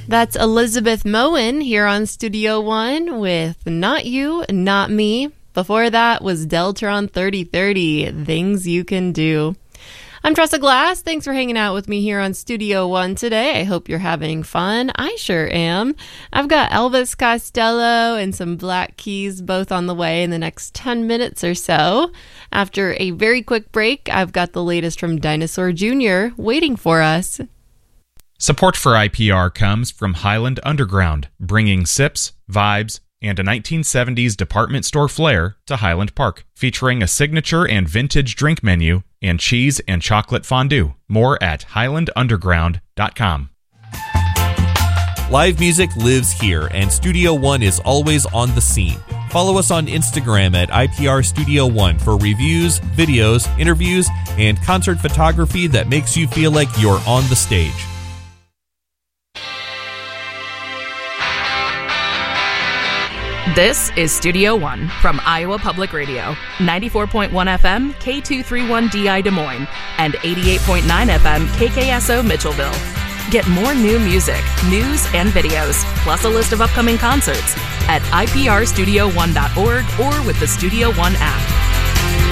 That's Elizabeth Moen here on Studio One with Not You, Not Me. Before that was Deltron 3030, Things You Can Do. I'm Tressa Glass. Thanks for hanging out with me here on Studio One today. I hope you're having fun. I sure am. I've got Elvis Costello and some Black Keys both on the way in the next 10 minutes or so. After a very quick break, I've got the latest from Dinosaur Jr. waiting for us. Support for IPR comes from Highland Underground, bringing sips, vibes, and a 1970s department store flair to Highland Park, featuring a signature and vintage drink menu and cheese and chocolate fondue. More at highlandunderground.com. Live music lives here, and Studio One is always on the scene. Follow us on Instagram at IPR Studio One for reviews, videos, interviews, and concert photography that makes you feel like you're on the stage. This is Studio One from Iowa Public Radio, 94.1 FM, K231DI Des Moines, and 88.9 FM, KKSO Mitchellville. Get more new music, news, and videos, plus a list of upcoming concerts at iprstudio1.org or with the Studio One app.